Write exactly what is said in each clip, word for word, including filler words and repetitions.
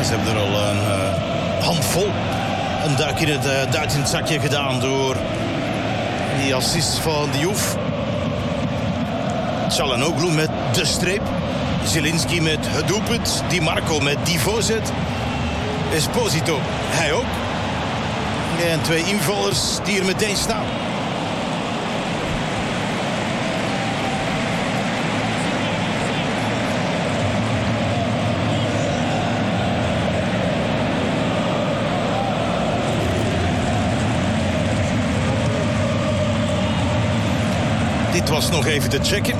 Ze hebben er al een uh, handvol. Een duik in het uh, Duits in het zakje gedaan door die assist van Diouf. Çalhanoğlu met de streep. Zielinski met het doelpunt. Di Marco met die voorzet. Esposito, hij ook. En twee invallers die er meteen staan. Dit was nog even te checken.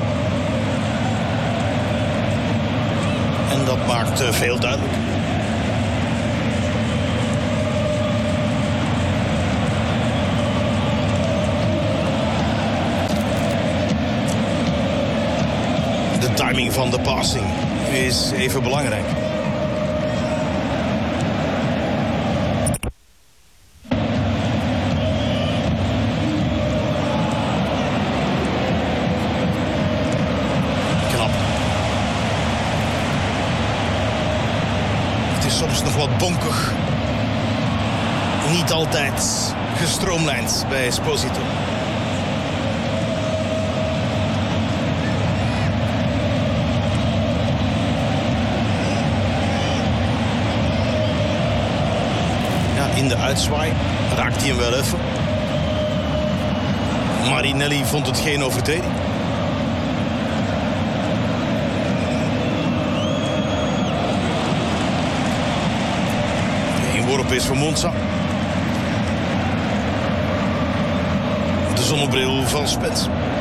En dat maakt uh, veel duidelijk. De timing van de passing is even belangrijk. Soms nog wat bonkig. Niet altijd gestroomlijnd bij Esposito. Ja, in de uitzwaai raakt hij hem wel even. Marinelli vond het geen overtreding. Worp is voor Monza. De zonnebril van Spets.